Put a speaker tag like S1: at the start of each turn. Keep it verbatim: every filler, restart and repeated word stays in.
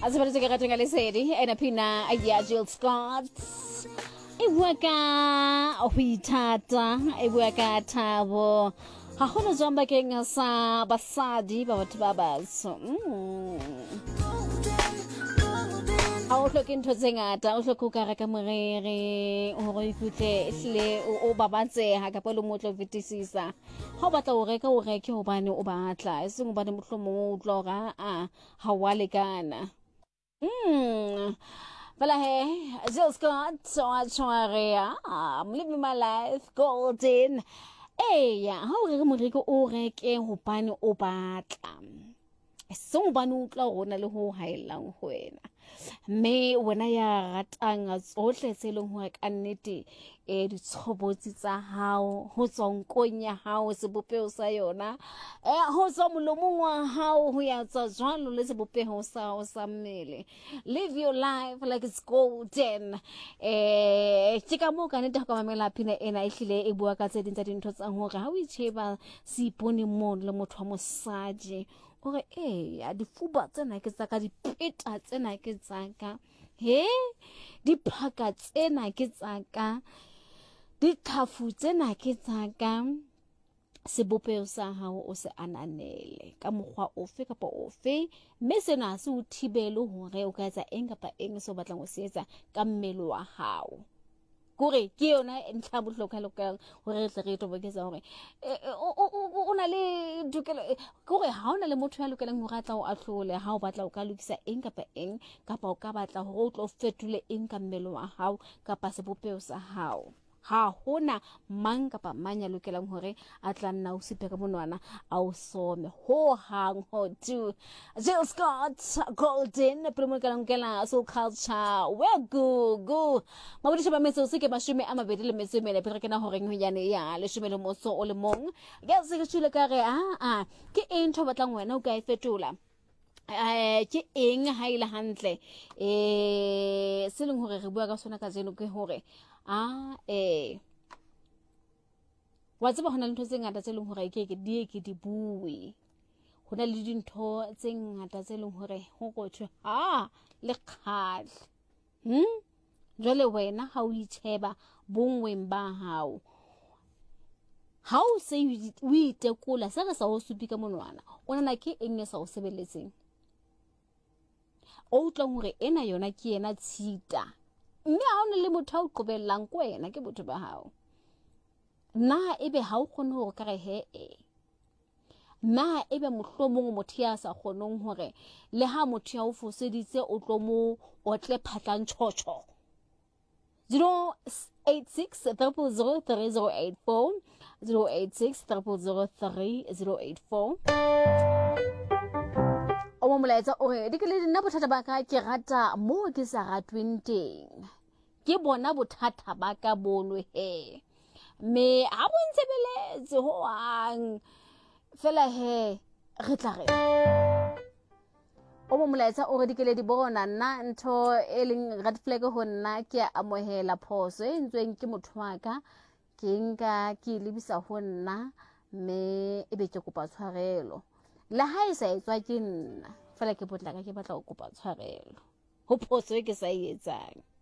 S1: Asibali ke rateng le sedi ena phina ya Jill Scott e bua ka o itata e bua ka thabo ha hona zomba ke ngasa basadi ba batho ba baso ha o hloke ntho tse ngata o hloke o ka reka morere o re ikutle hle o babatseha ka pelo motlo fetisisa ha o batla o reka o reke hobane o batla e seng hobane mohlomo o tlora a ha wa lekana. Hmm. Well, hey, Jill Scott, so I try. I'm living my life golden. Hey, how re mo reke o reke hobane o batla. E seng hobane o tla rona le ho haelang ho wena. Me wena ya ratang tsohle tse leng hore ka nnete e ditshobotsi tsa hao ho tsongkong ya hao sebopeo sa yona e ho tswa molomong wa hao ho ya tsa jwalo le sebopeo sa hao sa mmele. Live your life like it's golden. Eh tsika mo ka nnete ka mamela phina ena ehlile e bua ka tse ding tsa dintho tsa hore ha o itsheba sipone mo le motho wa mosadi ore eh a difuba tsena ke tsaka dipeta tsena ke tsaka he diphaka tsena ke tsaka dithafu tsena ke tsaka sebopeo sa hao o se ananele ka mokgwa ofe kapa ofe mme sena se o thibele hore o ka etsa eng kapa eng se o batlang o se etsa ka mmele wa hao kore ke yona ntlha bohlokwa lokang hore re tle re toboketsa hore o na le dukelo kore ha ona le motho ya lokelang hore atla o ahlole ha o batla o ka lokisa eng kapa eng kapa o ka batla hore o tlo fetole eng ka mmele wa hao kapa sebopeo sa hao ha hona mang kapa mang ya lokelang hore a tla nna o sipe ka monwana a o some ho hang ho do Jill Scott golden promo ka ngela so culture we go go mabudi shaba metso se ke mashome a mabedi le metso mele pere ke na hore ngonyane ya le shome le motso o le mong ke se ke tshile ka re a a ke eng tho batlang wena o ka e fetola eh ke eng ha ile hantle eh se leng hore re bua ka sona ka zeno ke hore ah eh wa tseba hona le ntho tse ngata tse leng hore ke ke die ke di bue hona le dintho tse ngata tse leng hore ho gothwe ha le khal hm jole wena ha o itsheba bongweng ba hao ha o se o itekola se re sa o supi ka monwana ona na ke eng e sa o sebeletseng o tla hore ena yona ke yena tshita mme ha ona le motho o qobellang ko wena ke botho ba hao na ebe ha o khone hore ka re he e na ebe mohlomong motho ya sa khonong hore le ha motho ya o foseditse o tlo mo otle phatlang tshotho zero eight six zero zero three zero eight four zero eight six zero zero three zero eight four o mo molaetsa o re dikele nna bothata ba ka ke rata mo ke sa ratweng teng ke bona bothata ba ka bono he me ha bo ntsebeletse ho ang fela he re tla re o mo molaetsa o re dikele di bona nna ntho e leng red flag ho nna ke amohela phoso e ntsweng ke motho wa ka ke nka ke lebisa ho nna me ebe ke kopa tshwarelo la ha e sa etswa ke nna fela ke botla ka ke batla go kopa tshwarelo ho phoso e ke sa e etsang